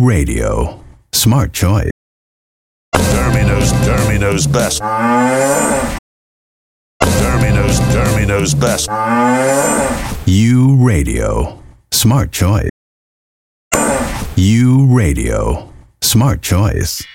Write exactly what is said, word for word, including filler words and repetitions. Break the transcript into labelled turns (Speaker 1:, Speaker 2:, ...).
Speaker 1: Radio. Smart choice.
Speaker 2: Dermy knows, Dermy knows best. Dermy knows, Dermy knows best.
Speaker 1: U Radio. Smart choice. U Radio. Smart choice.